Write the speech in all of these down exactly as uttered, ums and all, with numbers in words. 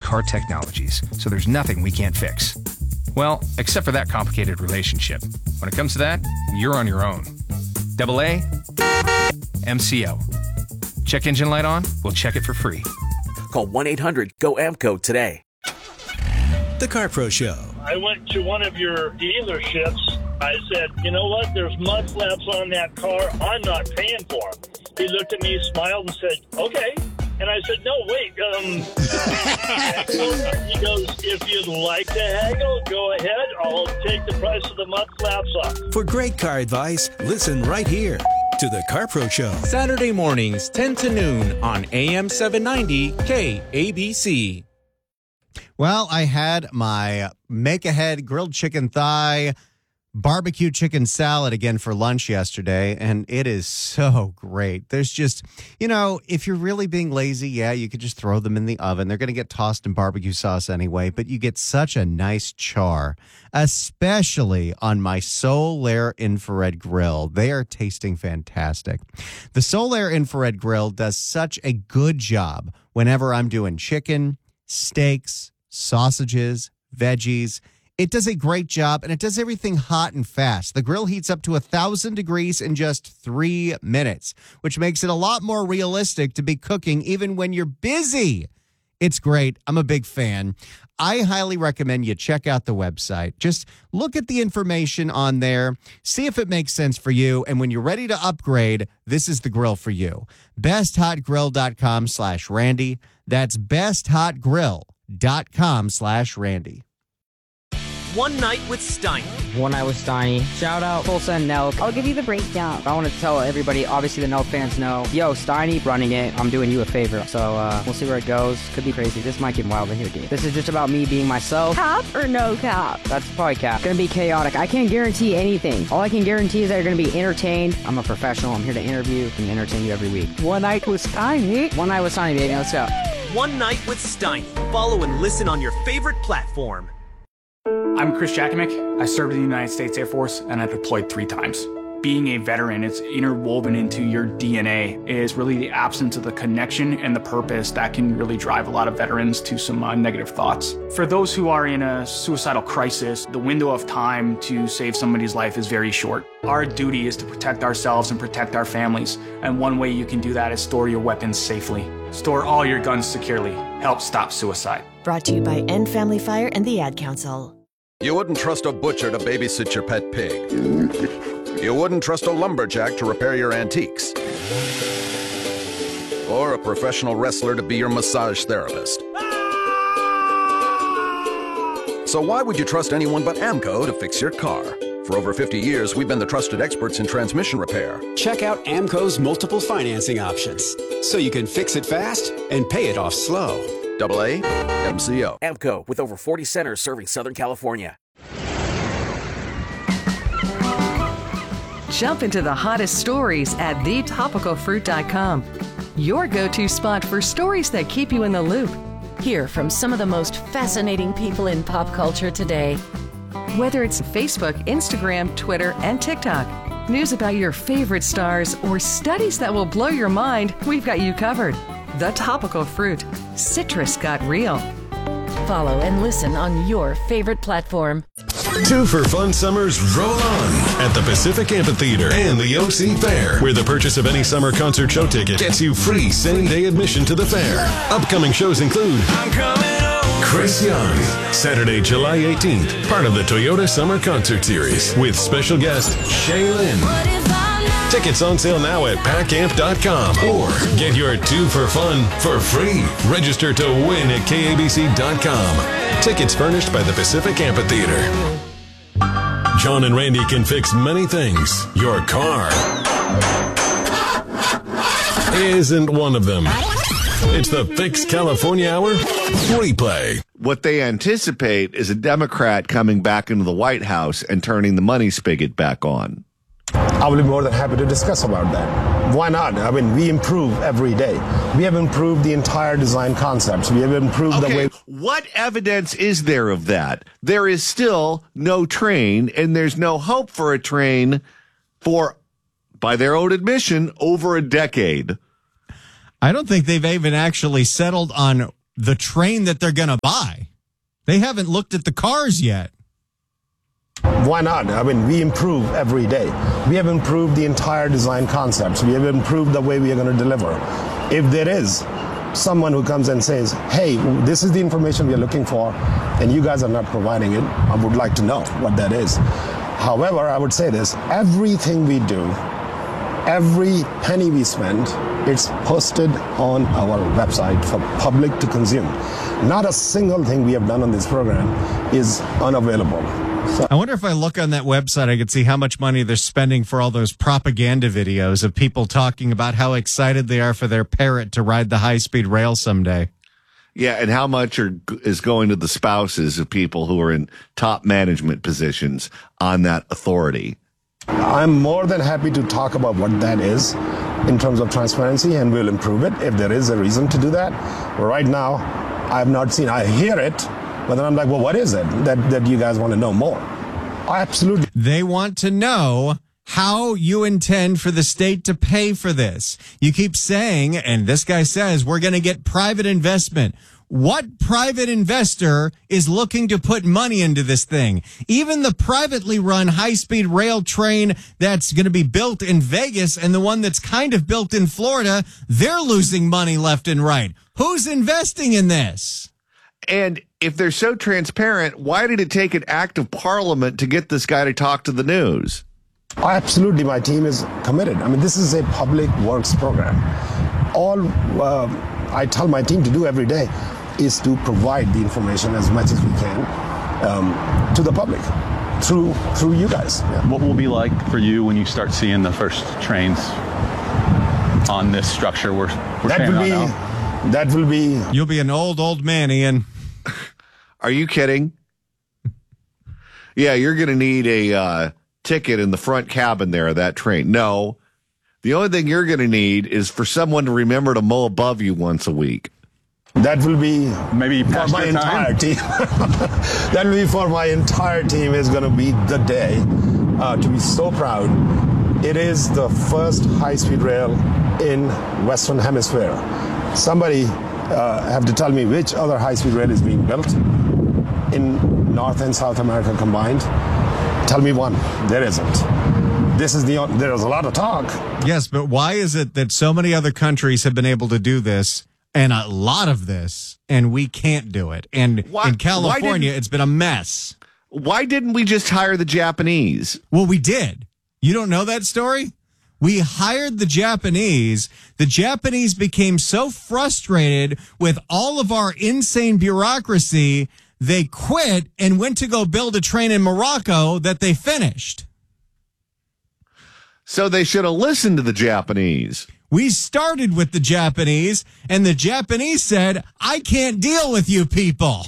car technologies, so there's nothing we can't fix. Well, except for that complicated relationship. When it comes to that, you're on your own. Double A, M C O. Check engine light on? We'll check it for free. Call one eight hundred G O A M C O today. The CarPro Show. I went to one of your dealerships. I said, you know what? There's mud flaps on that car. I'm not paying for them. He looked at me, smiled, and said, okay. And I said, no, wait. Um, he goes, if you'd like to haggle, go ahead. I'll take the price of the mud flaps off. For great car advice, listen right here to the CarPro Show. Saturday mornings, ten to noon on A M seven ninety K A B C. Well, I had my make-ahead grilled chicken thigh barbecue chicken salad again for lunch yesterday, and it is so great. There's just, you know, if you're really being lazy, yeah, you could just throw them in the oven. They're going to get tossed in barbecue sauce anyway, but you get such a nice char, especially on my Solaire infrared grill. They are tasting fantastic. The Solaire infrared grill does such a good job whenever I'm doing chicken, steaks, sausages, veggies. It does a great job, and it does everything hot and fast. The grill heats up to one thousand degrees in just three minutes, which makes it a lot more realistic to be cooking even when you're busy. It's great. I'm a big fan. I highly recommend you check out the website. Just look at the information on there, see if it makes sense for you, and when you're ready to upgrade, this is the grill for you. besthotgrill.com slash Randy. That's besthotgrill.com slash Randy. One Night with Steiny. One Night with Steiny. Shout out Tulsa and Nelk. I'll give you the breakdown. I want to tell everybody, obviously the Nelk fans know, yo, Steiny running it. I'm doing you a favor. So uh, we'll see where it goes. Could be crazy. This might get wild in here, dude. This is just about me being myself. Cap or no cap? That's probably cap. Gonna be chaotic. I can't guarantee anything. All I can guarantee is that you're gonna be entertained. I'm a professional. I'm here to interview and entertain you every week. One Night with Steiny. One Night with Steiny, baby. Let's go. One Night with Steiny. Follow and listen on your favorite platform. I'm Chris Jakovic. I served in the United States Air Force, and I deployed three times. Being a veteran, it's interwoven into your D N A, is really the absence of the connection and the purpose that can really drive a lot of veterans to some uh, negative thoughts. For those who are in a suicidal crisis, the window of time to save somebody's life is very short. Our duty is to protect ourselves and protect our families, and one way you can do that is store your weapons safely. Store all your guns securely. Help stop suicide. Brought to you by End Family Fire and the Ad Council. You wouldn't trust a butcher to babysit your pet pig. You wouldn't trust a lumberjack to repair your antiques. Or a professional wrestler to be your massage therapist. So why would you trust anyone but AMCO to fix your car? For over fifty years, we've been the trusted experts in transmission repair. Check out AMCO's multiple financing options, so you can fix it fast and pay it off slow. Double A, M C O. AMCO, with over forty centers serving Southern California. Jump into the hottest stories at the topical fruit dot com. Your go-to spot for stories that keep you in the loop. Hear from some of the most fascinating people in pop culture today. Whether it's Facebook, Instagram, Twitter, and TikTok, news about your favorite stars, or studies that will blow your mind, we've got you covered. The Topical Fruit. Citrus got real. Follow and listen on your favorite platform. Two for Fun Summers roll on at the Pacific Amphitheater and the O C Fair, where the purchase of any summer concert show ticket gets you free same-day admission to the fair. Upcoming shows include I'm coming home. Chris Young, Saturday, July eighteenth, part of the Toyota Summer Concert Series, with special guest Shay Lynn. Tickets on sale now at pack amp dot com, or get your two for fun for free. Register to win at K A B C dot com. Tickets furnished by the Pacific Amphitheater. John and Randy can fix many things. Your car isn't one of them. It's the Fix California Hour replay. What they anticipate is a Democrat coming back into the White House and turning the money spigot back on. I will be more than happy to discuss about that. Why not? I mean, we improve every day. We have improved the entire design concepts. We have improved okay, the way... What evidence is there of that? There is still no train, and there's no hope for a train for, by their own admission, over a decade. I don't think they've even actually settled on the train that they're going to buy. They haven't looked at the cars yet. Why not? I mean, we improve every day. We have improved the entire design concepts. We have improved the way we are going to deliver. If there is someone who comes and says, hey, this is the information we are looking for, and you guys are not providing it, I would like to know what that is. However, I would say this, everything we do, every penny we spend, it's posted on our website for public to consume. Not a single thing we have done on this program is unavailable. So, I wonder if I look on that website, I could see how much money they're spending for all those propaganda videos of people talking about how excited they are for their parrot to ride the high-speed rail someday. Yeah, and how much are, is going to the spouses of people who are in top management positions on that authority? I'm more than happy to talk about what that is in terms of transparency, and we'll improve it if there is a reason to do that. Right now, I've not seen, I hear it, but then I'm like, well, what is it that, that you guys want to know more? Absolutely. They want to know how you intend for the state to pay for this. You keep saying, and this guy says, we're going to get private investment. What private investor is looking to put money into this thing? Even the privately run high-speed rail train that's going to be built in Vegas and the one that's kind of built in Florida, they're losing money left and right. Who's investing in this? And if they're so transparent, why did it take an act of parliament to get this guy to talk to the news? Absolutely, my team is committed. I mean, this is a public works program. All uh, I tell my team to do every day is to provide the information as much as we can um, to the public through through you guys. Yeah. What will it be like for you when you start seeing the first trains on this structure we're, we're that will be now? That will be. You'll be an old old man, Ian. Are you kidding? Yeah, you're going to need a uh, ticket in the front cabin there of that train. No, the only thing you're going to need is for someone to remember to mow above you once a week. That will be maybe for my entire team. That will be for my entire team. Is going to be the day uh, to be so proud. It is the first high-speed rail in Western Hemisphere. Somebody uh, have to tell me which other high-speed rail is being built in North and South America combined. Tell me one. There isn't. This is the. There is a lot of talk. Yes, but why is it that so many other countries have been able to do this? And a lot of this, and we can't do it. And why, in California, it's been a mess. Why didn't we just hire the Japanese? Well, we did. You don't know that story? We hired the Japanese. The Japanese became so frustrated with all of our insane bureaucracy, they quit and went to go build a train in Morocco that they finished. So they should have listened to the Japanese. We started with the Japanese, and the Japanese said, I can't deal with you people.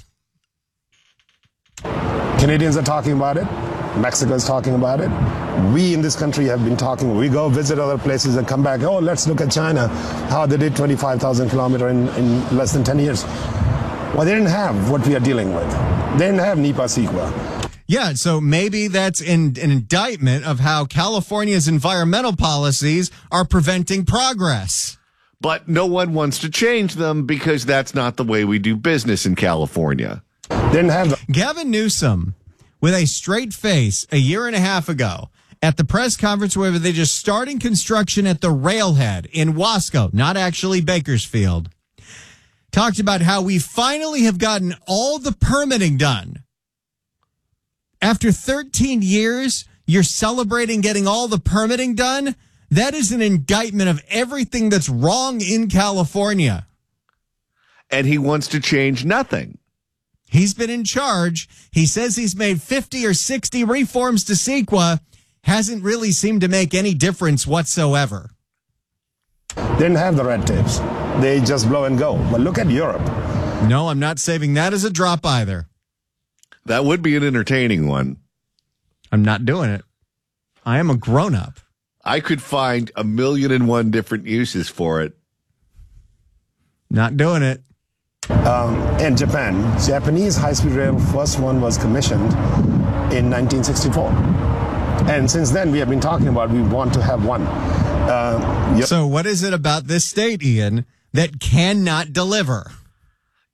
Canadians are talking about it. Mexico is talking about it. We in this country have been talking. We go visit other places and come back. Oh, let's look at China, how they did twenty-five thousand kilometers in, in less than ten years. Well, they didn't have what we are dealing with. They didn't have NEPA CEQA. Yeah, so maybe that's in, an indictment of how California's environmental policies are preventing progress. But no one wants to change them because that's not the way we do business in California. Didn't have the- Gavin Newsom, with a straight face, a year and a half ago, at the press conference where they just starting construction at the railhead in Wasco, not actually Bakersfield, talked about how we finally have gotten all the permitting done. After thirteen years, you're celebrating getting all the permitting done? That is an indictment of everything that's wrong in California. And he wants to change nothing. He's been in charge. He says he's made fifty or sixty reforms to CEQA. Hasn't really seemed to make any difference whatsoever. Didn't have the red tapes. They just blow and go. But look at Europe. No, I'm not saving that as a drop either. That would be an entertaining one. I'm not doing it. I am a grown-up. I could find a million and one different uses for it. Not doing it. Um, in Japan, Japanese high-speed rail, first one was commissioned in nineteen sixty-four. And since then, we have been talking about we want to have one. Uh, so what is it about this state, Ian, that cannot deliver?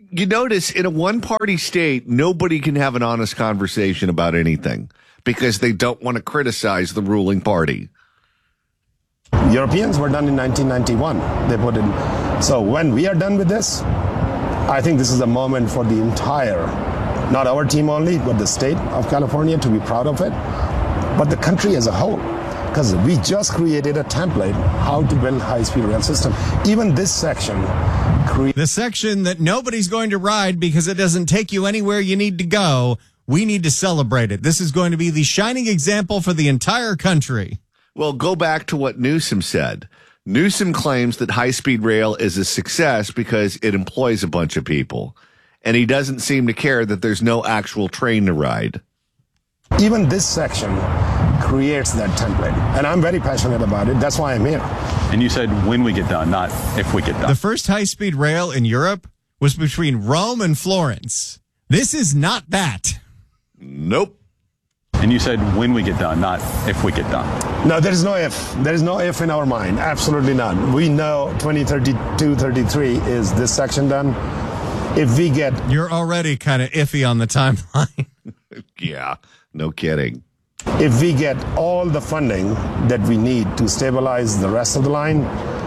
You notice in a one-party state, nobody can have an honest conversation about anything because they don't want to criticize the ruling party. Europeans were done in nineteen ninety-one. They put in. So when we are done with this, I think this is a moment for the entire, not our team only, but the state of California to be proud of it, but the country as a whole. Because we just created a template how to build high-speed rail system. Even this section. Cre- the section that nobody's going to ride because it doesn't take you anywhere you need to go. We need to celebrate it. This is going to be the shining example for the entire country. Well, go back to what Newsom said. Newsom claims that high-speed rail is a success because it employs a bunch of people. And he doesn't seem to care that there's no actual train to ride. Even this section creates that template. And I'm very passionate about it. That's why I'm here. And you said when we get done, not if we get done. The first high-speed rail in Europe was between Rome and Florence. This is not that. Nope. And you said when we get done, not if we get done. No, there is no if. There is no if in our mind. Absolutely none. We know twenty thirty-two, thirty-three is this section done. If we get... You're already kind of iffy on the timeline. Yeah, no kidding. If we get all the funding that we need to stabilize the rest of the line,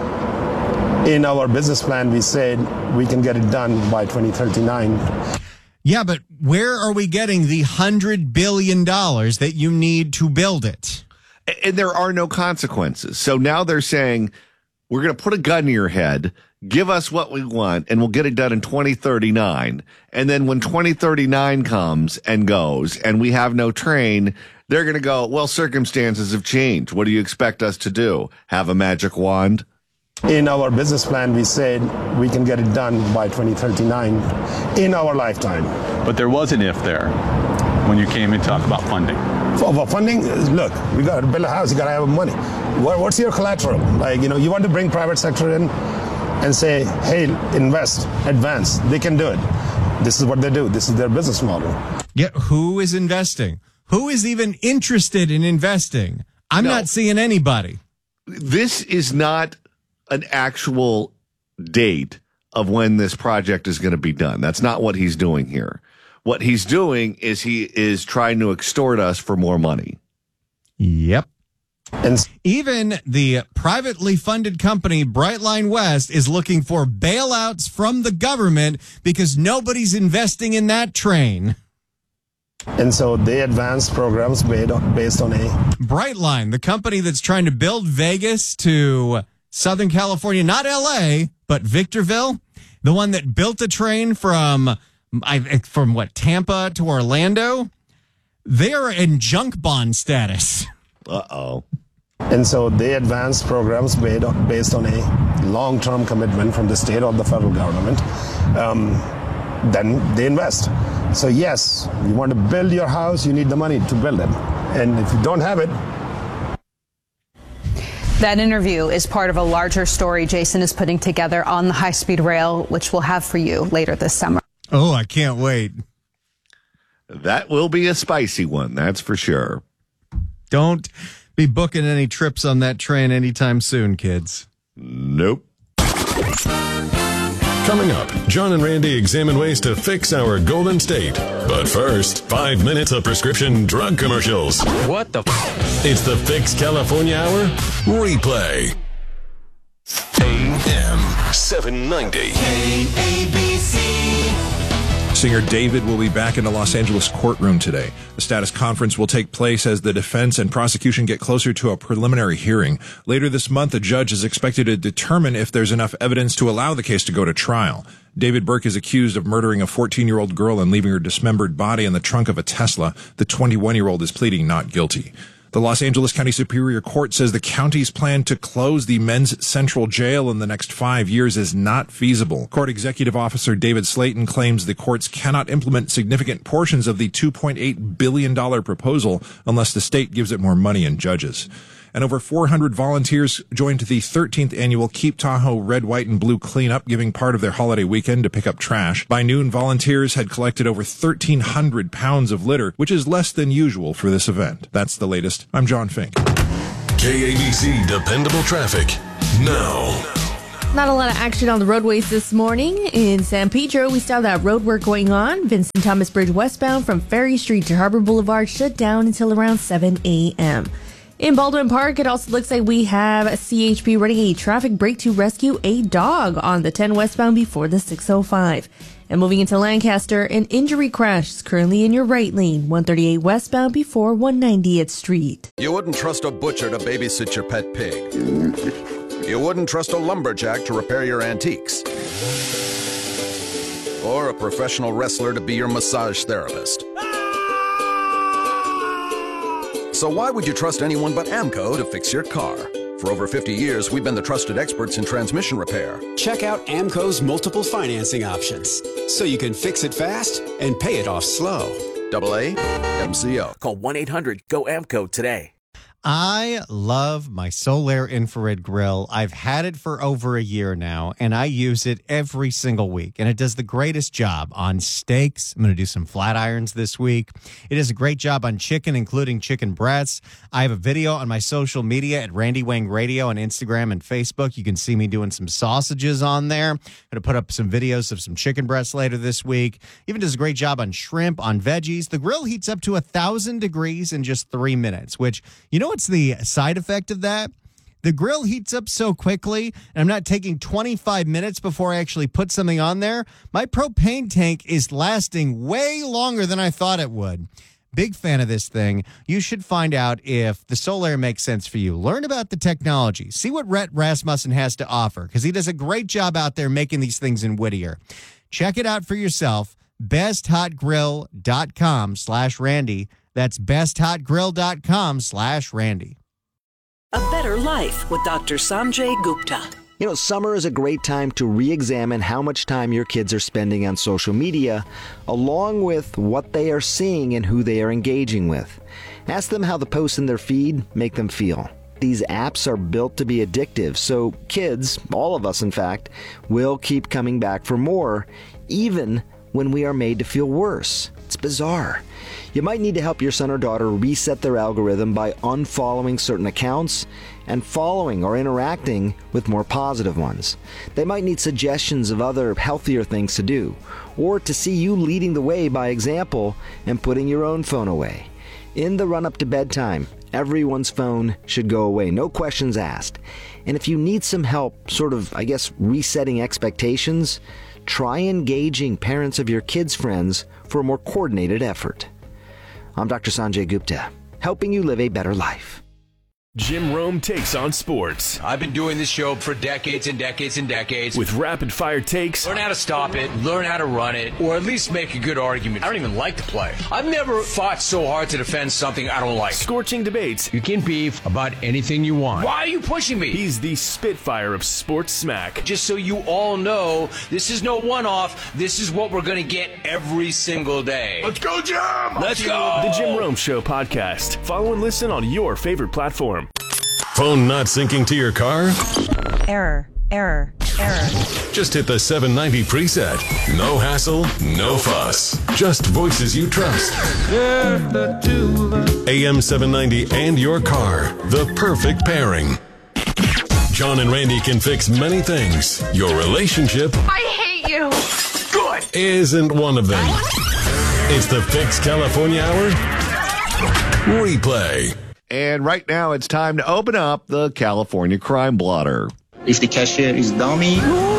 in our business plan, we said we can get it done by twenty thirty-nine. Yeah, but where are we getting the one hundred billion dollars that you need to build it? And there are no consequences. So now they're saying, we're going to put a gun to your head, give us what we want, and we'll get it done in twenty thirty-nine. And then when twenty thirty-nine comes and goes and we have no train, they're going to go, well, circumstances have changed. What do you expect us to do? Have a magic wand? In our business plan, we said we can get it done by twenty thirty-nine in our lifetime. But there was an if there when you came and talked about funding. For, for funding, look, we got to build a house. You got to have money. What, what's your collateral? Like, you know, you want to bring private sector in and say, hey, invest, advance. They can do it. This is what they do. This is their business model. Yeah, who is investing? Who is even interested in investing? I'm No. not seeing anybody. This is not an actual date of when this project is going to be done. That's not what he's doing here. What he's doing is he is trying to extort us for more money. Yep. And even the privately funded company Brightline West is looking for bailouts from the government because nobody's investing in that train. And so they advance programs based on, based on a... Brightline, the company that's trying to build Vegas to Southern California, not L A, but Victorville, the one that built a train from, I, from what, Tampa to Orlando, they are in junk bond status. Uh-oh. And so they advance programs based on, based on a long-term commitment from the state or the federal government. Um, then they invest. So yes, you want to build your house, you need the money to build it. And if you don't have it... That interview is part of a larger story Jason is putting together on the high-speed rail, which we'll have for you later this summer. Oh, I can't wait. That will be a spicy one, that's for sure. Don't be booking any trips on that train anytime soon, kids. Nope. Coming up, John and Randy examine ways to fix our Golden State. But first, five minutes of prescription drug commercials. What the f- It's the Fix California Hour replay. A M seven ninety. K A B C. Singer David will be back in the Los Angeles courtroom today. The status conference will take place as the defense and prosecution get closer to a preliminary hearing. Later this month, a judge is expected to determine if there's enough evidence to allow the case to go to trial. David Burke is accused of murdering a fourteen-year-old girl and leaving her dismembered body in the trunk of a Tesla. The twenty-one-year-old is pleading not guilty. The Los Angeles County Superior Court says the county's plan to close the men's central jail in the next five years is not feasible. Court Executive Officer David Slayton claims the courts cannot implement significant portions of the two point eight billion dollars proposal unless the state gives it more money and judges. And over four hundred volunteers joined the thirteenth annual Keep Tahoe Red, White, and Blue cleanup, giving part of their holiday weekend to pick up trash. By noon, volunteers had collected over thirteen hundred pounds of litter, which is less than usual for this event. That's the latest. I'm John Fink. K A B C Dependable Traffic now. Not a lot of action on the roadways this morning. In San Pedro, we still have that road work going on. Vincent Thomas Bridge westbound from Ferry Street to Harbor Boulevard shut down until around seven a.m. In Baldwin Park, it also looks like we have C H P running a traffic brake to rescue a dog on the ten westbound before the six oh five. And moving into Lancaster, an injury crash is currently in your right lane, one thirty-eight westbound before one ninetieth Street. You wouldn't trust a butcher to babysit your pet pig. You wouldn't trust a lumberjack to repair your antiques. Or a professional wrestler to be your massage therapist. So why would you trust anyone but AMCO to fix your car? For over fifty years, we've been the trusted experts in transmission repair. Check out AMCO's multiple financing options, so you can fix it fast and pay it off slow. Double A M C O. Call one eight hundred G O A M C O today. I love my Solaire infrared grill. I've had it for over a year now, and I use it every single week, and it does the greatest job on steaks. I'm going to do some flat irons this week. It does a great job on chicken, including chicken breasts. I have a video on my social media at Randy Wang Radio on Instagram and Facebook. You can see me doing some sausages on there. I'm going to put up some videos of some chicken breasts later this week. Even does a great job on shrimp, on veggies. The grill heats up to one thousand degrees in just three minutes, which, you know, what's the side effect of that? The grill heats up so quickly, and I'm not taking twenty-five minutes before I actually put something on there. My propane tank is lasting way longer than I thought it would. Big fan of this thing. You should find out if the Solaire makes sense for you. Learn about the technology. See what Rhett Rasmussen has to offer, because he does a great job out there making these things in Whittier. Check it out for yourself. besthotgrill.com slash Randy. That's besthotgrill.com slash Randy. A better life with Doctor Sanjay Gupta. You know, summer is a great time to re-examine how much time your kids are spending on social media, along with what they are seeing and who they are engaging with. Ask them how the posts in their feed make them feel. These apps are built to be addictive, so kids, all of us in fact, will keep coming back for more, even when we are made to feel worse. It's bizarre. You might need to help your son or daughter reset their algorithm by unfollowing certain accounts and following or interacting with more positive ones. They might need suggestions of other healthier things to do, or to see you leading the way by example and putting your own phone away. In the run-up to bedtime, everyone's phone should go away, no questions asked. And if you need some help, sort of, I guess, resetting expectations, try engaging parents of your kids' friends for a more coordinated effort. I'm Doctor Sanjay Gupta, helping you live a better life. Jim Rome takes on sports. I've been doing this show for decades and decades and decades. With rapid fire takes. Learn how to stop it, learn how to run it, or at least make a good argument. I don't even like to play. I've never fought so hard to defend something I don't like. Scorching debates. You can beef about anything you want. Why are you pushing me? He's the Spitfire of sports smack. Just so you all know, this is no one-off. This is what we're going to get every single day. Let's go, Jim! Let's go! The Jim Rome Show podcast. Follow and listen on your favorite platform. Phone not syncing to your car? Error, error, error. Just hit the seven ninety preset. No hassle, no fuss. Just voices you trust. A M seven ninety and your car. The perfect pairing. John and Randy can fix many things. Your relationship I hate you. Good. isn't one of them. It's the Fix California Hour replay. And right now it's time to open up the California Crime Blotter. If the cashier is dummy.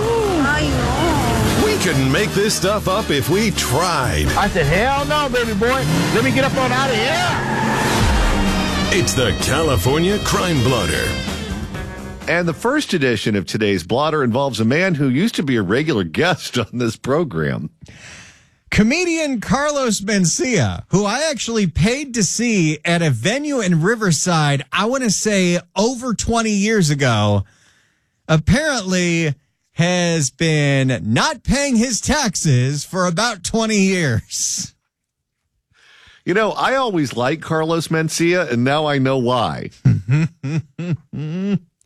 We couldn't make this stuff up if we tried. I said, hell no, baby boy. Let me get up on out of here. It's the California Crime Blotter. And the first edition of today's blotter involves a man who used to be a regular guest on this program. Comedian Carlos Mencia, who I actually paid to see at a venue in Riverside, I want to say over twenty years ago, apparently has been not paying his taxes for about twenty years. You know, I always liked Carlos Mencia, and now I know why.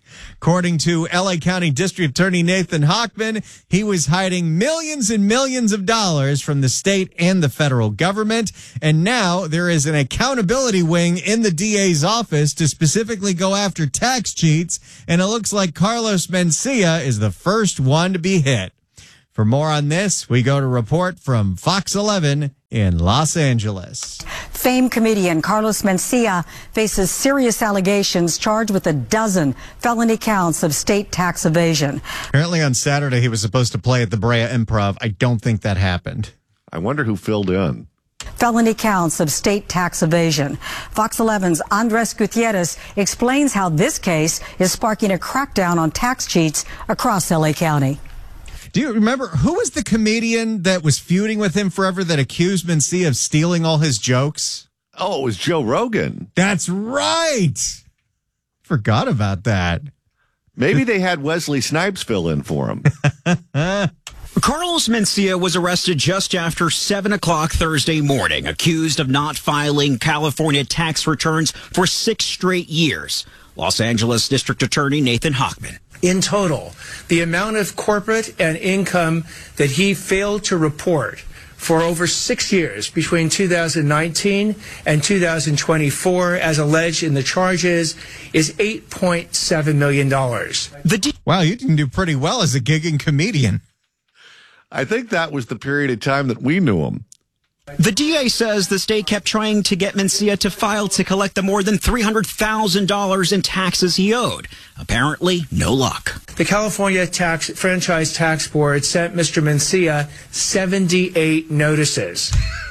According to L A County District Attorney Nathan Hochman, he was hiding millions and millions of dollars from the state and the federal government. And now there is an accountability wing in the D A's office to specifically go after tax cheats. And it looks like Carlos Mencia is the first one to be hit. For more on this, we go to a report from Fox eleven in Los Angeles. Famed comedian Carlos Mencia faces serious allegations, charged with a dozen felony counts of state tax evasion. Apparently on Saturday, he was supposed to play at the Brea Improv. I don't think that happened. I wonder who filled in. Felony counts of state tax evasion. Fox eleven's Andres Gutierrez explains how this case is sparking a crackdown on tax cheats across L A County. Do you remember who was the comedian that was feuding with him forever that accused Mencia of stealing all his jokes? Oh, it was Joe Rogan. That's right. Forgot about that. Maybe they had Wesley Snipes fill in for him. Carlos Mencia was arrested just after seven o'clock Thursday morning, accused of not filing California tax returns for six straight years. Los Angeles District Attorney Nathan Hochman. In total, the amount of corporate and income that he failed to report for over six years between two thousand nineteen and two thousand twenty-four, as alleged in the charges, is eight point seven million dollars. Wow, you can do pretty well as a gigging comedian. I think that was the period of time that we knew him. The D A says the state kept trying to get Mencia to file to collect the more than three hundred thousand dollars in taxes he owed. Apparently, no luck. The California Tax Franchise Tax Board sent Mister Mencia seventy-eight notices.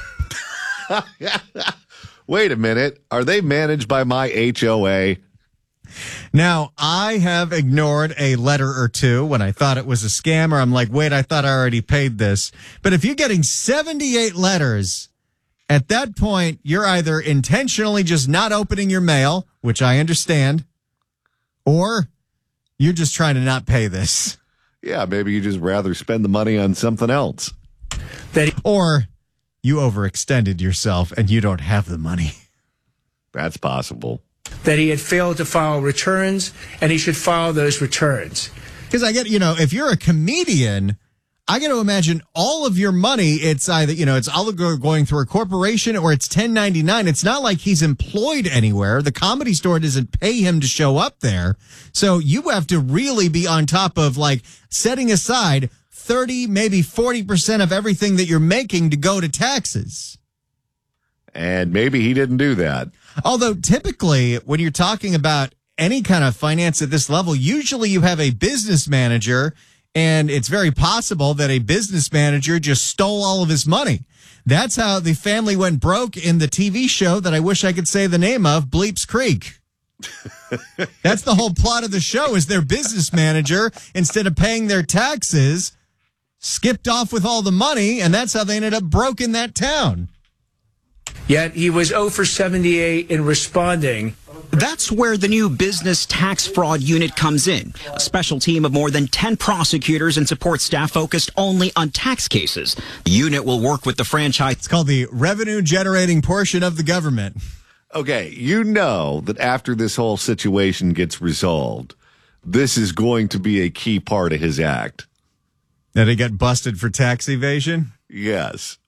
Wait a minute. Are they managed by my H O A? Now, I have ignored a letter or two when I thought it was a scam, or I'm like, wait, I thought I already paid this. But if you're getting seventy-eight letters, at that point, you're either intentionally just not opening your mail, which I understand, or you're just trying to not pay this. Yeah, maybe you just rather spend the money on something else. That or you overextended yourself and you don't have the money. That's possible. That he had failed to file returns, and he should file those returns. Because I get, you know, if you're a comedian, I got to imagine all of your money, it's either, you know, it's all going through a corporation or it's ten ninety-nine. It's not like he's employed anywhere. The Comedy Store doesn't pay him to show up there. So you have to really be on top of, like, setting aside thirty, maybe forty percent of everything that you're making to go to taxes. And maybe he didn't do that. Although typically when you're talking about any kind of finance at this level, usually you have a business manager, and it's very possible that a business manager just stole all of his money. That's how the family went broke in the T V show that I wish I could say the name of, Bleeps Creek. That's the whole plot of the show, is their business manager, instead of paying their taxes, skipped off with all the money, and that's how they ended up broke in that town. Yet he was zero for seventy-eight in responding. That's where the new Business Tax Fraud Unit comes in, a special team of more than ten prosecutors and support staff focused only on tax cases. The unit will work with the franchise. It's called the revenue generating portion of the government. Okay, you know that after this whole situation gets resolved, this is going to be a key part of his act. That he got busted for tax evasion? Yes.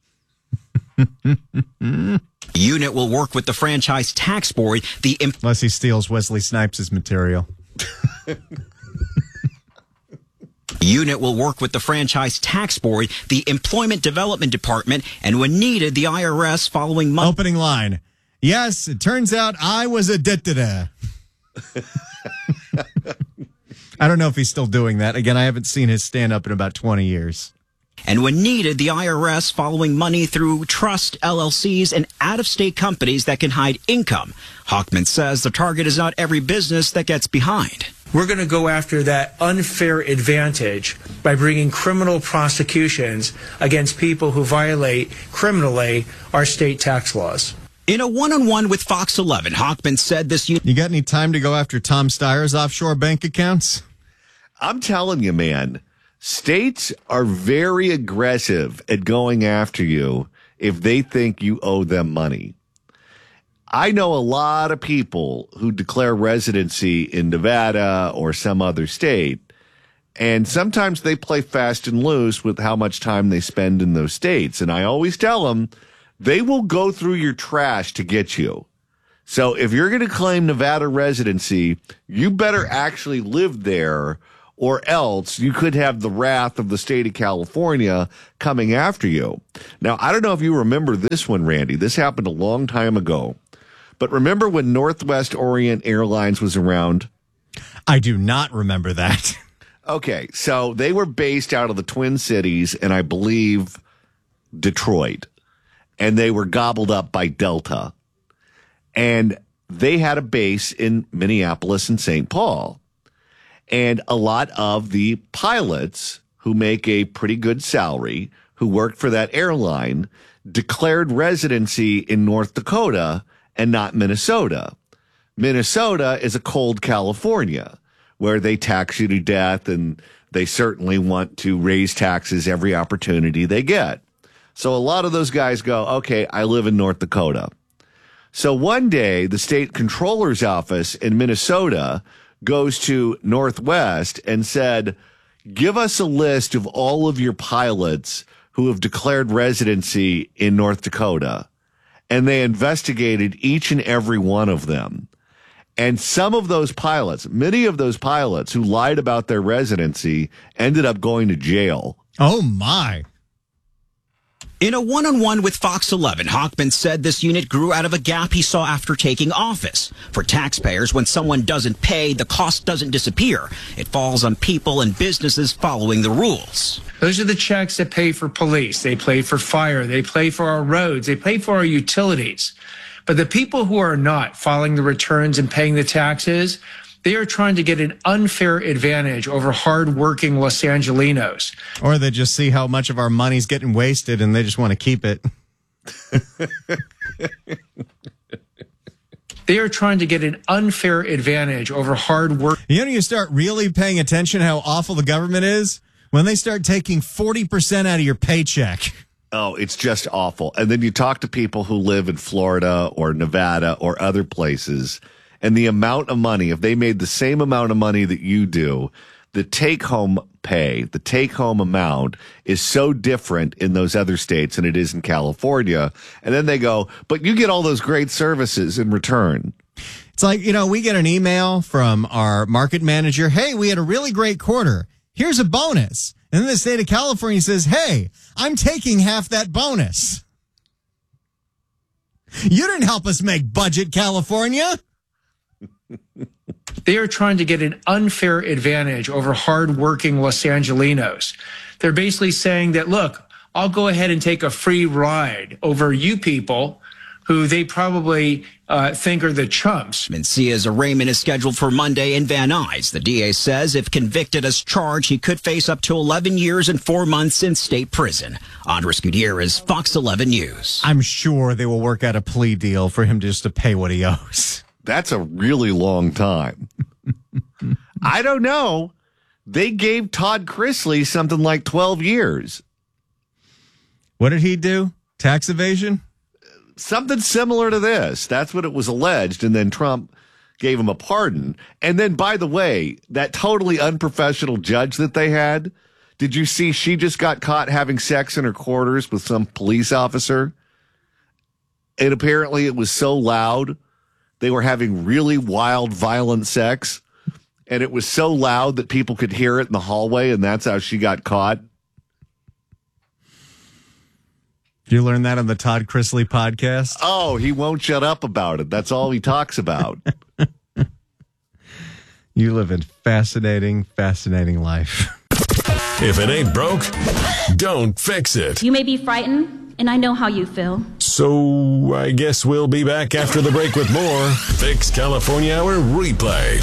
The unit will work with the Franchise Tax Board. The imp- Unless he steals Wesley Snipes' material. The unit will work with the Franchise Tax Board, the Employment Development Department, and when needed, the I R S following month. Opening line. Yes, it turns out I was a da-da-da. I don't know if he's still doing that. Again, I haven't seen his stand-up in about twenty years. And when needed, the I R S following money through trust L L Cs and out-of-state companies that can hide income. Hochman says the target is not every business that gets behind. We're going to go after that unfair advantage by bringing criminal prosecutions against people who violate criminally our state tax laws. In a one-on-one with Fox eleven, Hochman said this... You got any time to go after Tom Steyer's offshore bank accounts? I'm telling you, man. States are very aggressive at going after you if they think you owe them money. I know a lot of people who declare residency in Nevada or some other state, and sometimes they play fast and loose with how much time they spend in those states. And I always tell them they will go through your trash to get you. So if you're going to claim Nevada residency, you better actually live there, or else you could have the wrath of the state of California coming after you. Now, I don't know if you remember this one, Randy. This happened a long time ago. But remember when Northwest Orient Airlines was around? I do not remember that. Okay, so they were based out of the Twin Cities and I believe Detroit. And they were gobbled up by Delta. And they had a base in Minneapolis and Saint Paul. And a lot of the pilots who make a pretty good salary, who worked for that airline, declared residency in North Dakota and not Minnesota. Minnesota is a cold California where they tax you to death, and they certainly want to raise taxes every opportunity they get. So a lot of those guys go, okay, I live in North Dakota. So one day, the state controller's office in Minnesota goes to Northwest and said, give us a list of all of your pilots who have declared residency in North Dakota. And they investigated each and every one of them. And some of those pilots, many of those pilots who lied about their residency, ended up going to jail. Oh, my. In a one-on-one with Fox eleven, Hochman said this unit grew out of a gap he saw after taking office. For taxpayers, when someone doesn't pay, the cost doesn't disappear. It falls on people and businesses following the rules. Those are the checks that pay for police. They pay for fire. They pay for our roads. They pay for our utilities. But the people who are not filing the returns and paying the taxes, they are trying to get an unfair advantage over hardworking Los Angelenos. Or they just see how much of our money's getting wasted and they just want to keep it. They are trying to get an unfair advantage over hard work. You know, you start really paying attention how awful the government is when they start taking forty percent out of your paycheck. Oh, it's just awful. And then you talk to people who live in Florida or Nevada or other places, and the amount of money, if they made the same amount of money that you do, the take-home pay, the take-home amount is so different in those other states than it is in California. And then they go, but you get all those great services in return. It's like, you know, we get an email from our market manager. Hey, we had a really great quarter. Here's a bonus. And then the state of California says, hey, I'm taking half that bonus. You didn't help us make budget, California. They are trying to get an unfair advantage over hardworking Los Angelenos. They're basically saying that, look, I'll go ahead and take a free ride over you people who they probably uh, think are the chumps. Mencia's arraignment is scheduled for Monday in Van Nuys. The D A says if convicted as charged, he could face up to eleven years and four months in state prison. Andres Gutierrez, Fox eleven News. I'm sure they will work out a plea deal for him just to pay what he owes. That's a really long time. I don't know. They gave Todd Chrisley something like twelve years. What did he do? Tax evasion? Something similar to this. That's what it was alleged. And then Trump gave him a pardon. And then, by the way, that totally unprofessional judge that they had, did you see she just got caught having sex in her quarters with some police officer? And apparently it was so loud. They were having really wild, violent sex. And it was so loud that people could hear it in the hallway. And that's how she got caught. Did you learn that on the Todd Chrisley podcast? Oh, he won't shut up about it. That's all he talks about. You live a fascinating, fascinating life. If it ain't broke, don't fix it. You may be frightened, and I know how you feel. So I guess we'll be back after the break with more Fix California Hour replay.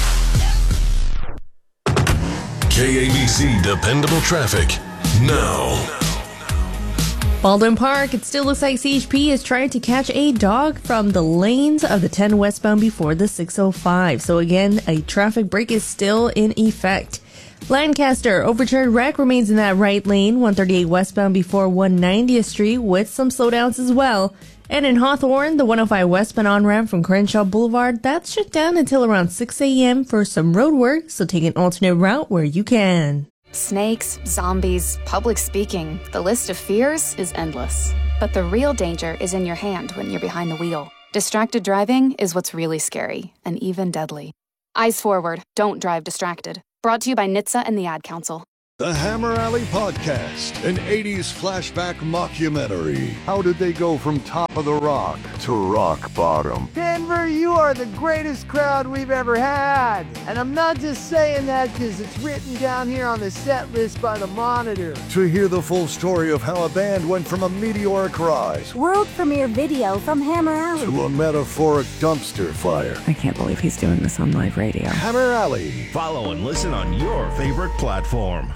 K A B C Dependable Traffic now. Baldwin Park, it still looks like C H P is trying to catch a dog from the lanes of the ten westbound before the six oh five. So again, a traffic break is still in effect. Lancaster, overturned wreck remains in that right lane, one thirty-eight westbound before one ninetieth Street, with some slowdowns as well. And in Hawthorne, the one oh five westbound on-ramp from Crenshaw Boulevard, that's shut down until around six a.m. for some road work, so take an alternate route where you can. Snakes, zombies, public speaking. The list of fears is endless. But the real danger is in your hand when you're behind the wheel. Distracted driving is what's really scary, and even deadly. Eyes forward, don't drive distracted. Brought to you by N H T S A and the Ad Council. The Hammer Alley Podcast, an eighties flashback mockumentary. How did they go from top of the rock to rock bottom? Denver, you are the greatest crowd we've ever had. And I'm not just saying that because it's written down here on the set list by the Monitor. To hear the full story of how a band went from a meteoric rise, world premiere video from Hammer Alley, to a metaphoric dumpster fire. I can't believe he's doing this on live radio. Hammer Alley. Follow and listen on your favorite platform.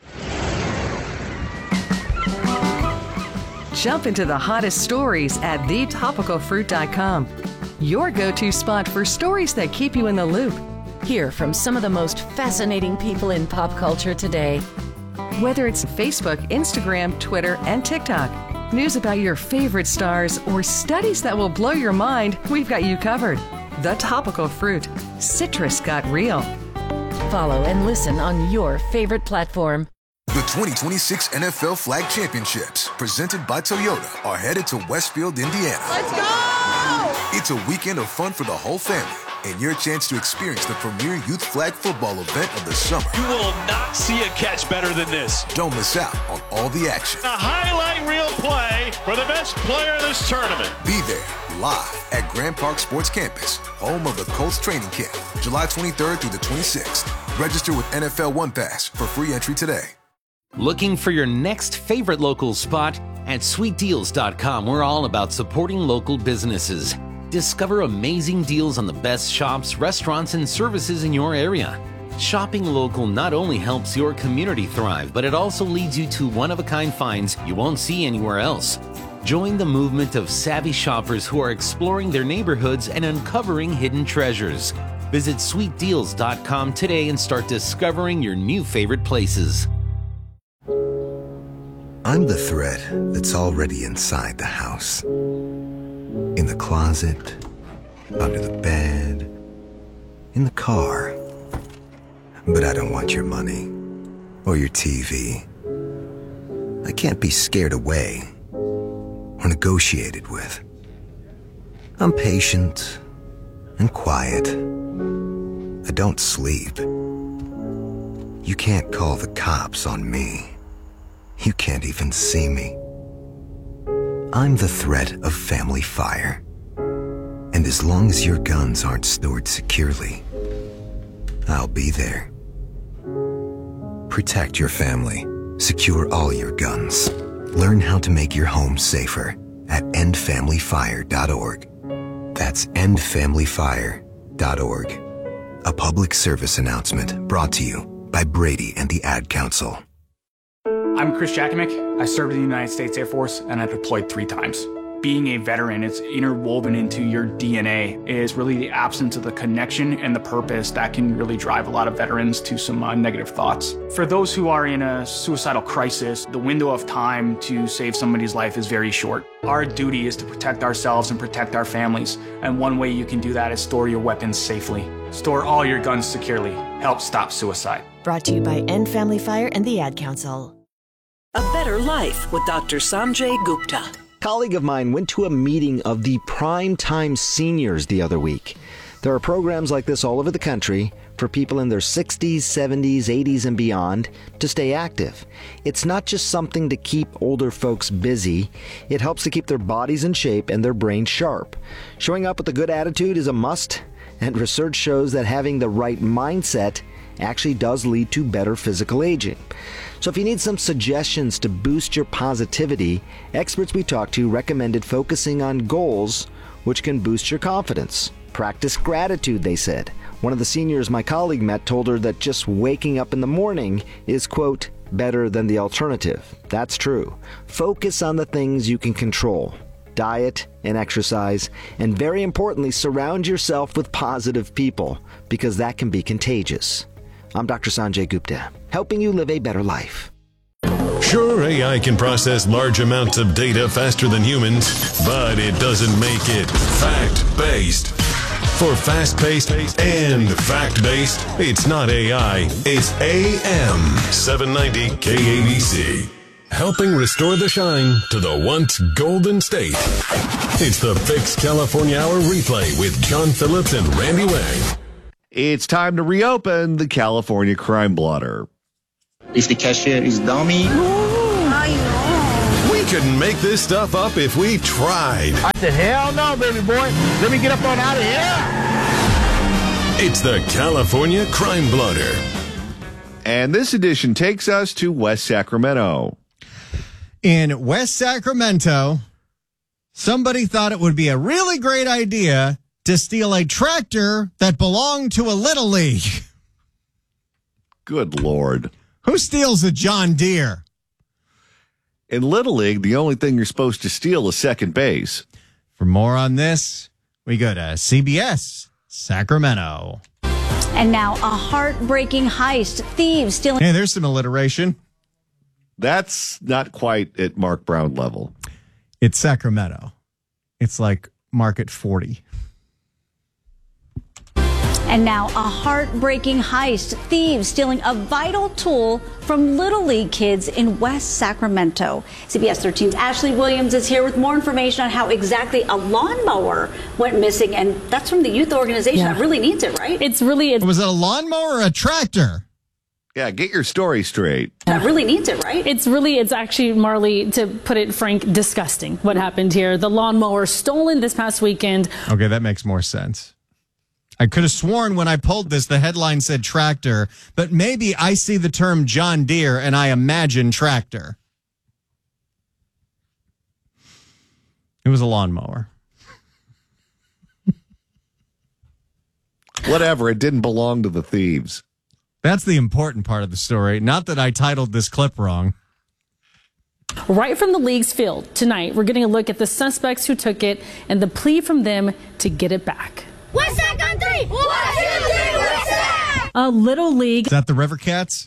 Jump into the hottest stories at the topical fruit dot com. Your go-to spot for stories that keep you in the loop. Hear from some of the most fascinating people in pop culture today. Whether it's Facebook, Instagram, Twitter, and TikTok, news about your favorite stars, or studies that will blow your mind, we've got you covered. The Topical Fruit. Citrus got real. Follow and listen on your favorite platform. The twenty twenty-six N F L Flag Championships, presented by Toyota, are headed to Westfield, Indiana. Let's go! It's a weekend of fun for the whole family and your chance to experience the premier youth flag football event of the summer. You will not see a catch better than this. Don't miss out on all the action. A highlight reel play for the best player in this tournament. Be there, live at Grand Park Sports Campus, home of the Colts training camp, July twenty-third through the twenty-sixth. Register with N F L One Pass for free entry today. Looking for your next favorite local spot? At sweet deals dot com, we're all about supporting local businesses. Discover amazing deals on the best shops, restaurants, and services in your area. Shopping local not only helps your community thrive, but it also leads you to one-of-a-kind finds you won't see anywhere else. Join the movement of savvy shoppers who are exploring their neighborhoods and uncovering hidden treasures. Visit sweet deals dot com today and start discovering your new favorite places. I'm the thread that's already inside the house. In the closet, under the bed, in the car. But I don't want your money or your T V. I can't be scared away or negotiated with. I'm patient and quiet. I don't sleep. You can't call the cops on me. You can't even see me. I'm the threat of family fire. And as long as your guns aren't stored securely, I'll be there. Protect your family. Secure all your guns. Learn how to make your home safer at end family fire dot org. That's end family fire dot org. A public service announcement brought to you by Brady and the Ad Council. I'm Chris Jakimick. I served in the United States Air Force and I deployed three times. Being a veteran, it's interwoven into your D N A, is really the absence of the connection and the purpose that can really drive a lot of veterans to some uh, negative thoughts. For those who are in a suicidal crisis, the window of time to save somebody's life is very short. Our duty is to protect ourselves and protect our families, and one way you can do that is store your weapons safely. Store all your guns securely. Help stop suicide. Brought to you by End Family Fire and the Ad Council. A Better Life with Doctor Sanjay Gupta. A colleague of mine went to a meeting of the Prime Time Seniors the other week. There are programs like this all over the country for people in their sixties, seventies, eighties, and beyond to stay active. It's not just something to keep older folks busy. It helps to keep their bodies in shape and their brains sharp. Showing up with a good attitude is a must, and research shows that having the right mindset actually does lead to better physical aging. So if you need some suggestions to boost your positivity, experts we talked to recommended focusing on goals which can boost your confidence. Practice gratitude, they said. One of the seniors my colleague met told her that just waking up in the morning is, quote, better than the alternative. That's true. Focus on the things you can control. Diet and exercise, and very importantly, surround yourself with positive people, because that can be contagious. I'm Doctor Sanjay Gupta, helping you live a better life. Sure, A I can process large amounts of data faster than humans, but it doesn't make it fact-based. For fast-paced and fact-based, it's not A I, it's A M seven ninety K A B C. Helping restore the shine to the once golden state. It's the Fix California Hour replay with John Phillips and Randy Wang. It's time to reopen the California Crime Blotter. If the cashier is dummy. I know. We couldn't make this stuff up if we tried. I said, hell no, baby boy. Let me get up on out of here. It's the California Crime Blotter. And this edition takes us to West Sacramento. In West Sacramento, somebody thought it would be a really great idea to steal a tractor that belonged to a Little League. Good Lord. Who steals a John Deere? In Little League, the only thing you're supposed to steal is second base. For more on this, we go to C B S Sacramento. And now a heartbreaking heist. Thieves stealing. Hey, there's some alliteration. That's not quite at Mark Brown level. It's Sacramento. It's like Market forty. And now a heartbreaking heist. Thieves stealing a vital tool from Little League kids in West Sacramento. C B S thirteen's Ashley Williams is here with more information on how exactly a lawnmower went missing. And that's from the youth organization Yeah. that really needs it, right? It's really... It's, Was it a lawnmower or a tractor? Yeah, get your story straight. that really needs it, right? It's really, it's actually, Marley, to put it frank, disgusting what happened here. The lawnmower stolen this past weekend. Okay, that makes more sense. I could have sworn when I pulled this, the headline said tractor, but maybe I see the term John Deere and I imagine tractor. It was a lawnmower. Whatever, it didn't belong to the thieves. That's the important part of the story. Not that I titled this clip wrong. Right from the league's field tonight, we're getting a look at the suspects who took it and the plea from them to get it back. West Sac on three! One, two, three, West Sac! A Little League. Is that the River Cats?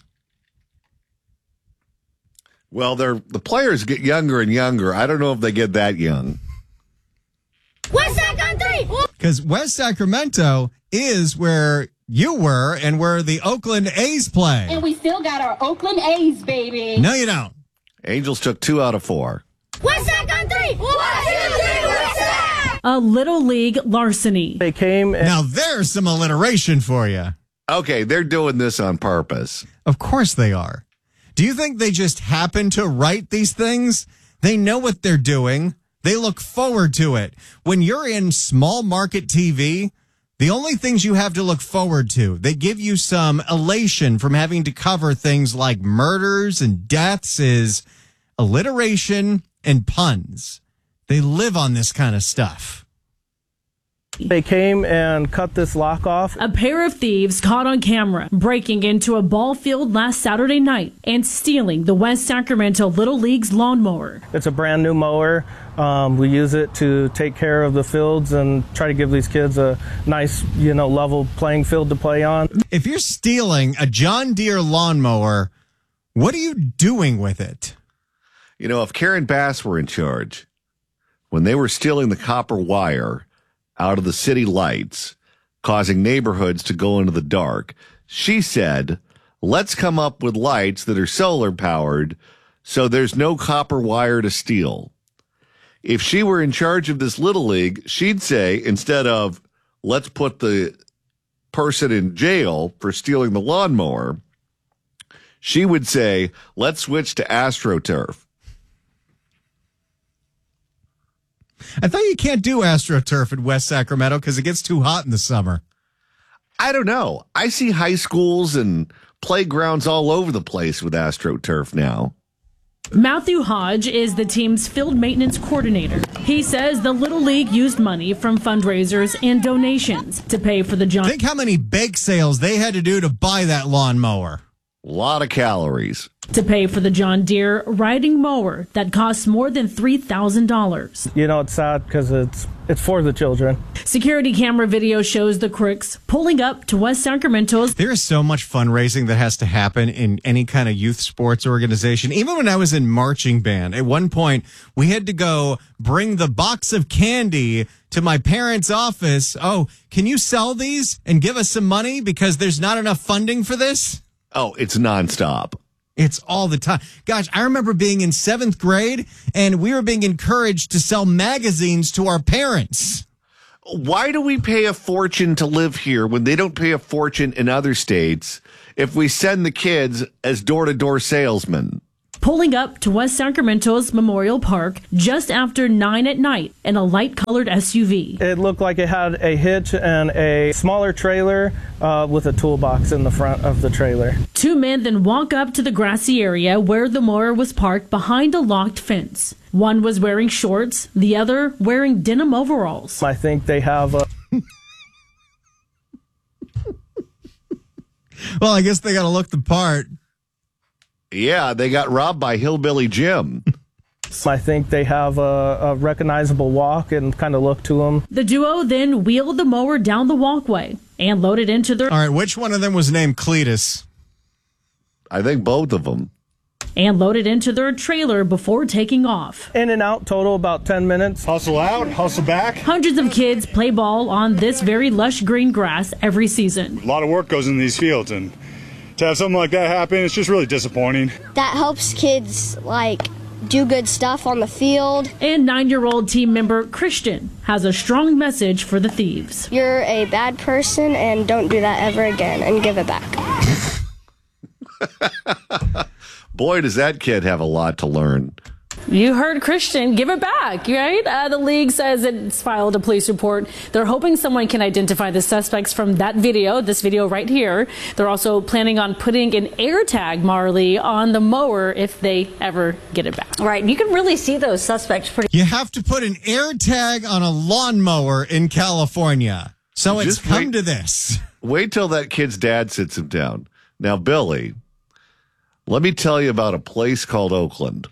Well, they're, the players get younger and younger. I don't know if they get that young. West Sac on three! Because West Sacramento is where you were and where the Oakland A's play. And we still got our Oakland A's, baby. No, you don't. Angels took two out of four. West Sac on three! One, two, three, West Sac! A Little League larceny. They came and Now there's some alliteration for you. Okay, they're doing this on purpose. Of course they are. Do you think they just happen to write these things? They know what they're doing. They look forward to it. When you're in small market T V, the only things you have to look forward to, they give you some elation from having to cover things like murders and deaths, is alliteration and puns. They live on this kind of stuff. they came and cut this lock off. A pair of thieves caught on camera breaking into a ball field last Saturday night and stealing the West Sacramento Little League's lawnmower. It's a brand new mower. Um, we use it to take care of the fields and try to give these kids a nice, you know, level playing field to play on. If you're stealing a John Deere lawnmower, what are you doing with it? You know, if Karen Bass were in charge, when they were stealing the copper wire out of the city lights, causing neighborhoods to go into the dark, she said, let's come up with lights that are solar powered so there's no copper wire to steal. If she were in charge of this Little League, she'd say, instead of let's put the person in jail for stealing the lawnmower, she would say, let's switch to AstroTurf. I thought you can't do AstroTurf in West Sacramento because it gets too hot in the summer. I don't know. I see high schools and playgrounds all over the place with AstroTurf now. Matthew Hodge is the team's field maintenance coordinator. He says the Little League used money from fundraisers and donations to pay for the John. Think how many bake sales they had to do to buy that lawnmower. A lot of calories. To pay for the John Deere riding mower that costs more than three thousand dollars. You know, it's sad because it's it's for the children. Security camera video shows the crooks pulling up to West Sacramento's. There is so much fundraising that has to happen in any kind of youth sports organization. Even when I was in marching band, at one point, we had to go bring the box of candy to my parents' office. Oh, can you sell these and give us some money because there's not enough funding for this? Oh, it's nonstop. It's all the time. Gosh, I remember being in seventh grade and we were being encouraged to sell magazines to our parents. Why do we pay a fortune to live here when they don't pay a fortune in other states if we send the kids as door-to-door salesmen? Pulling up to West Sacramento's Memorial Park just after nine at night in a light-colored S U V. It looked like it had a hitch and a smaller trailer uh, with a toolbox in the front of the trailer. Two men then walk up to the grassy area where the mower was parked behind a locked fence. One was wearing shorts, the other wearing denim overalls. I think they have a... Well, I guess they got to look the part. Yeah, they got robbed by Hillbilly Jim. I think they have a, a recognizable walk and kind of look to them. The duo then wheeled the mower down the walkway and loaded into their... All right, which one of them was named Cletus? I think both of them. And loaded into their trailer before taking off. In and out total about ten minutes. Hustle out, hustle back. Hundreds of kids play ball on this very lush green grass every season. A lot of work goes in these fields, and to have something like that happen, it's just really disappointing. That helps kids, like, do good stuff on the field. And nine-year-old team member Christian has a strong message for the thieves. You're a bad person and don't do that ever again and give it back. Boy, does that kid have a lot to learn. You heard Christian, give it back, right? Uh, the league says it's filed a police report. They're hoping someone can identify the suspects from that video, this video right here. They're also planning on putting an air tag, Marley, on the mower if they ever get it back. Right, you can really see those suspects pretty... You have to put an air tag on a lawnmower in California. So it's Just come wait, to this. Wait till that kid's dad sits him down. Now, Billy, let me tell you about a place called Oakland.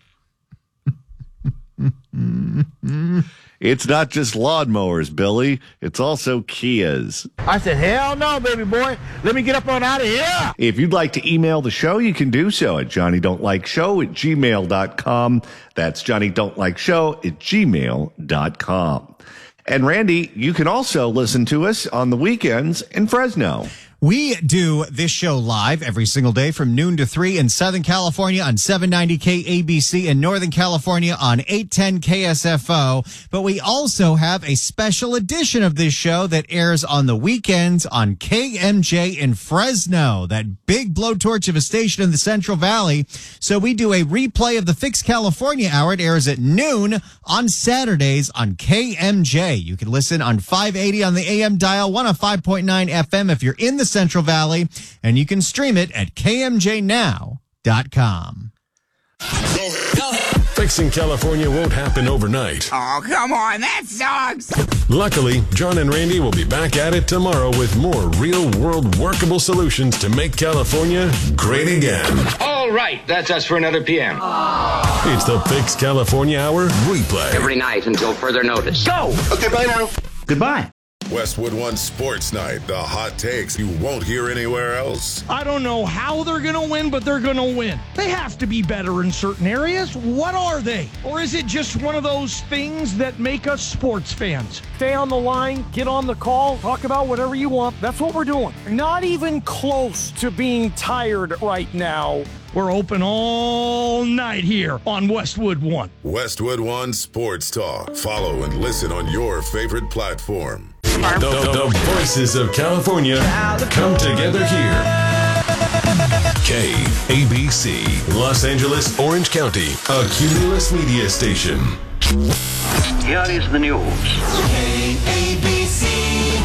It's not just lawnmowers, Billy. It's also Kias. I said, hell no, baby boy. Let me get up on out of here. If you'd like to email the show, you can do so at johnny don't like show at gmail dot com. That's johnny don't like show at gmail dot com. And Randy, you can also listen to us on the weekends in Fresno. We do this show live every single day from noon to three in Southern California on seven ninety K A B C and Northern California on eight ten K S F O. But we also have a special edition of this show that airs on the weekends on K M J in Fresno, that big blowtorch of a station in the Central Valley. So we do a replay of the Fix California Hour. It airs at noon on Saturdays on K M J. You can listen on five eighty on the A M dial, one oh five point nine F M if you're in the Central Valley, and you can stream it at K M J now dot com. Fixing California won't happen overnight. Oh, come on, that sucks. Luckily, John and Randy will be back at it tomorrow with more real-world workable solutions to make California great again. All right, that's us for another P M. Aww. It's the Fix California Hour replay. Every night until further notice. Go! Okay, bye now. Goodbye. Westwood One Sports Night, the hot takes you won't hear anywhere else. I don't know how they're going to win, but they're going to win. They have to be better in certain areas. What are they? Or is it just one of those things that make us sports fans? Stay on the line, get on the call, talk about whatever you want. That's what we're doing. Not even close to being tired right now. We're open all night here on Westwood One. Westwood One Sports Talk. Follow and listen on your favorite platform. The, the, the voices of California come together here. K A B C, Los Angeles, Orange County, a Cumulus media station. Here is the news. K A B C,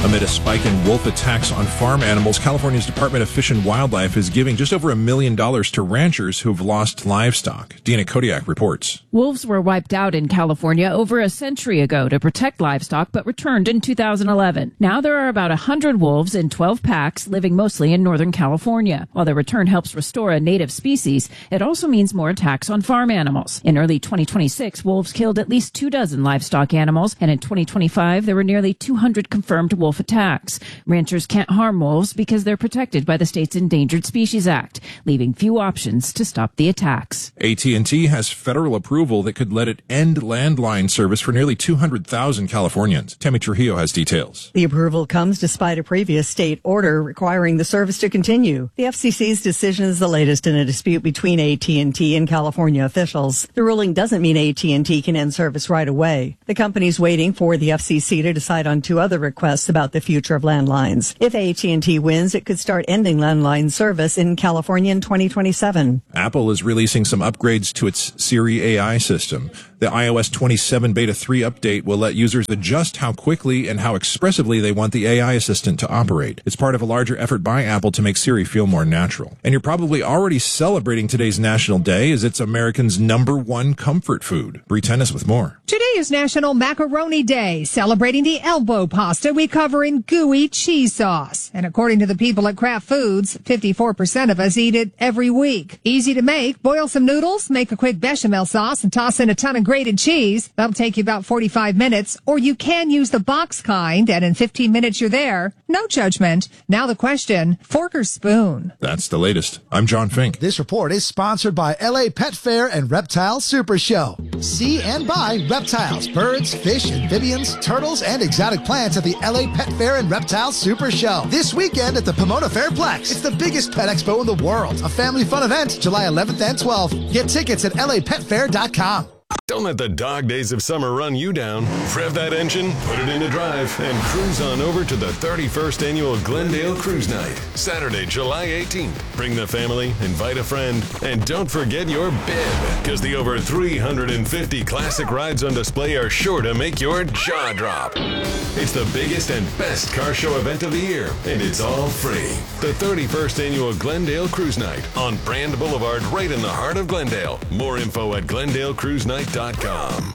Amid a spike in wolf attacks on farm animals, California's Department of Fish and Wildlife is giving just over a million dollars to ranchers who've lost livestock. Dina Kodiak reports. Wolves were wiped out in California over a century ago to protect livestock, but returned in two thousand eleven. Now there are about one hundred wolves in twelve packs living mostly in Northern California. While their return helps restore a native species, it also means more attacks on farm animals. In early twenty twenty-six, wolves killed at least two dozen livestock animals, and in twenty twenty-five, there were nearly two hundred confirmed wolf attacks. Ranchers can't harm wolves because they're protected by the state's Endangered Species Act, leaving few options to stop the attacks. A T and T has federal approval that could let it end landline service for nearly two hundred thousand Californians. Tammy Trujillo has details. The approval comes despite a previous state order requiring the service to continue. The F C C's decision is the latest in a dispute between A T and T and California officials. The ruling doesn't mean A T and T can end service right away. The company's waiting for the F C C to decide on two other requests about the future of landlines. If A T and T wins, it could start ending landline service in California in twenty twenty-seven. Apple is releasing some upgrades to its Siri A I system. The i O S twenty-seven Beta three update will let users adjust how quickly and how expressively they want the A I assistant to operate. It's part of a larger effort by Apple to make Siri feel more natural. And you're probably already celebrating today's National Day as it's Americans' number one comfort food. Bree Tennis with more. Today is National Macaroni Day, celebrating the elbow pasta we cover in gooey cheese sauce. And according to the people at Kraft Foods, fifty-four percent of us eat it every week. Easy to make. Boil some noodles, make a quick bechamel sauce, and toss in a ton of grated cheese. That'll take you about forty-five minutes. Or you can use the box kind, and in fifteen minutes you're there. No judgment. Now the question, fork or spoon? That's the latest. I'm John Fink. This report is sponsored by L A Pet Fair and Reptile Super Show. See and buy reptiles, birds, fish, amphibians, turtles, and exotic plants at the L A Pet Fair and Reptile Super Show. This weekend at the Pomona Fairplex. It's the biggest pet expo in the world. A family fun event, July eleventh and twelfth. Get tickets at L A pet fair dot com. Don't let the dog days of summer run you down. Rev that engine, put it into drive, and cruise on over to the thirty-first Annual Glendale Cruise Night, Saturday, July eighteenth. Bring the family, invite a friend, and don't forget your bib, because the over three hundred fifty classic rides on display are sure to make your jaw drop. It's the biggest and best car show event of the year, and it's all free. The thirty-first Annual Glendale Cruise Night on Brand Boulevard, right in the heart of Glendale. More info at glendale cruise night dot com.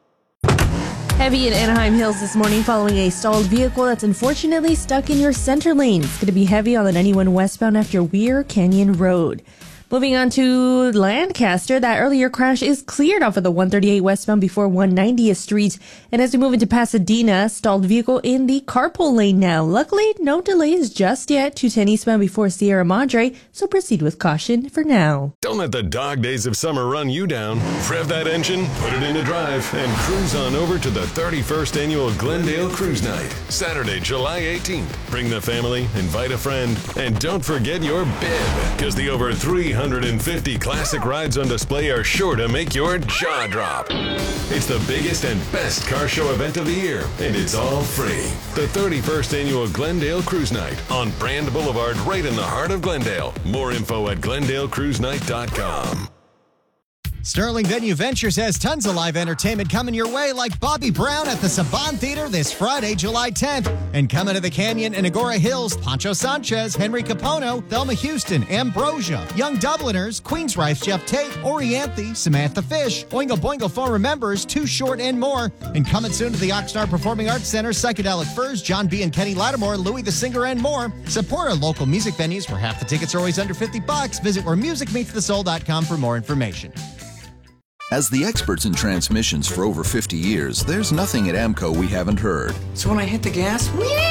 Heavy in Anaheim Hills this morning following a stalled vehicle that's unfortunately stuck in your center lane. It's going to be heavy on the ninety-one westbound after Weir Canyon Road. Moving on to Lancaster, that earlier crash is cleared off of the one thirty-eight westbound before one ninetieth Street. And as we move into Pasadena, stalled vehicle in the carpool lane now. Luckily, no delays just yet. two ten eastbound before Sierra Madre, so proceed with caution for now. Don't let the dog days of summer run you down. Rev that engine, put it into drive, and cruise on over to the thirty-first Annual Glendale Cruise Night, Saturday, July eighteenth. Bring the family, invite a friend, and don't forget your bib, because the over three hundred fifty classic rides on display are sure to make your jaw drop. It's the biggest and best car show event of the year, and it's all free. The thirty-first Annual Glendale Cruise Night on Brand Boulevard, right in the heart of Glendale. More info at glendale cruise night dot com. Sterling Venue Ventures has tons of live entertainment coming your way, like Bobby Brown at the Saban Theater this Friday, July tenth. And coming to the Canyon and Agora Hills, Pancho Sanchez, Henry Capono, Thelma Houston, Ambrosia, Young Dubliners, Queensryche, Jeff Tate, Orianthe, Samantha Fish, Oingo Boingo former members, Too Short, and more. And coming soon to the Oxnard Performing Arts Center, Psychedelic Furs, John B. and Kenny Lattimore, Louis the Singer, and more. Support our local music venues where half the tickets are always under fifty bucks. Visit where music meets the soul dot com for more information. As the experts in transmissions for over fifty years, there's nothing at AMCO we haven't heard. So when I hit the gas,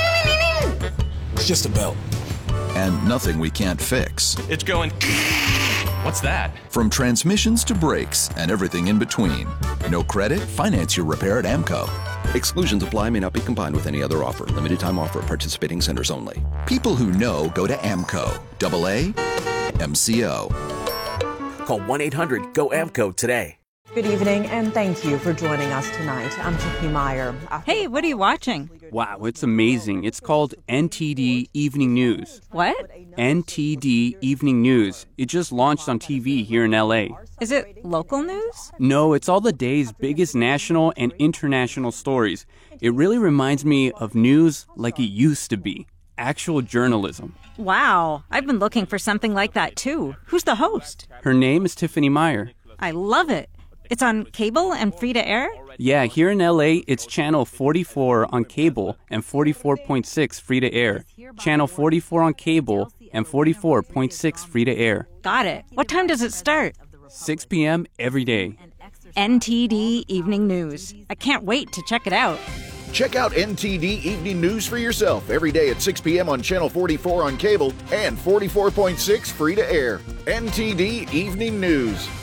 It's just a belt. And nothing we can't fix. It's going... What's that? From transmissions to brakes and everything in between. No credit? Finance your repair at AMCO. Exclusions apply, may not be combined with any other offer. Limited time offer at participating centers only. People who know go to AMCO. Double A M C O. Call one eight hundred G O A M C O today. Good evening, and thank you for joining us tonight. I'm Tiffany Meyer. Hey, what are you watching? Wow, it's amazing. It's called N T D Evening News. What? N T D Evening News. It just launched on T V here in L A. Is it local news? No, it's all the day's biggest national and international stories. It really reminds me of news like it used to be. Actual journalism. Wow, I've been looking for something like that too. Who's the host? Her name is Tiffany Meyer. I love it. It's on cable and free to air? Yeah, here in L A, it's channel forty-four on cable and forty-four point six free to air. Channel forty-four on cable and forty-four point six free to air. Got it. What time does it start? six p.m. every day. N T D Evening News. I can't wait to check it out. Check out N T D Evening News for yourself every day at six p.m. on Channel forty-four on cable and forty-four point six free to air. N T D Evening News.